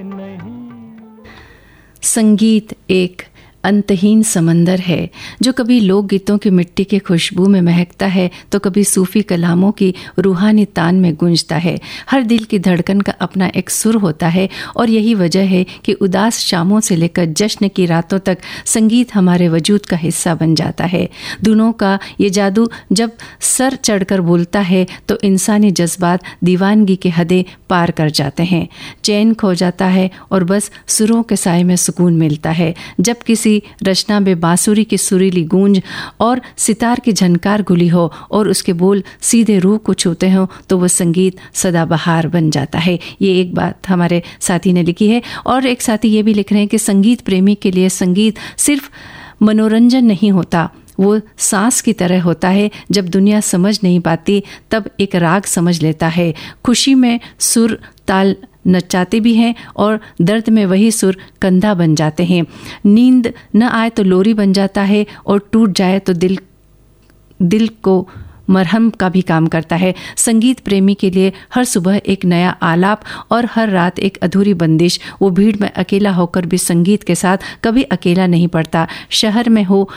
संगीत एक अंतहीन समंदर है जो कभी लोकगीतों की मिट्टी की खुशबू में महकता है तो कभी सूफी कलामों की रूहानी तान में गूंजता है। हर दिल की धड़कन का अपना एक सुर होता है और यही वजह है कि उदास शामों से लेकर जश्न की रातों तक संगीत हमारे वजूद का हिस्सा बन जाता है। धुनों का ये जादू जब सर चढ़कर बोलता है तो इंसानी जज्बात दीवानगी के हदें पार कर जाते हैं। चैन खो जाता है और बस सुरों के साए में सुकून मिलता है। जब किसी रचना में बांसुरी की सुरीली गूंज और सितार की झनकार घुली हो और उसके बोल सीधे रूह को छूते हो तो वह संगीत सदाबहार बन जाता है। ये एक बात हमारे साथी ने लिखी है। और एक साथी ये भी लिख रहे हैं कि संगीत प्रेमी के लिए संगीत सिर्फ मनोरंजन नहीं होता, वो सांस की तरह होता है। जब दुनिया समझ नहीं पाती तब एक राग समझ लेता है। खुशी में सुर ताल नचाते भी हैं और दर्द में वही सुर कंधा बन जाते हैं। नींद न आए तो लोरी बन जाता है और टूट जाए तो दिल को मरहम का भी काम करता है। संगीत प्रेमी के लिए हर सुबह एक नया आलाप और हर रात एक अधूरी बंदिश। वो भीड़ में अकेला होकर भी संगीत के साथ कभी अकेला नहीं पड़ता। शहर में हो